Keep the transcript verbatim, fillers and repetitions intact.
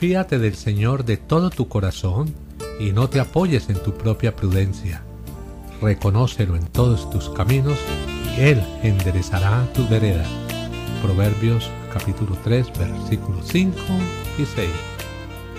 Fíate del Señor de todo tu corazón y no te apoyes en tu propia prudencia. Reconócelo en todos tus caminos y Él enderezará tu vereda. Proverbios capítulo tres, versículos cinco y seis.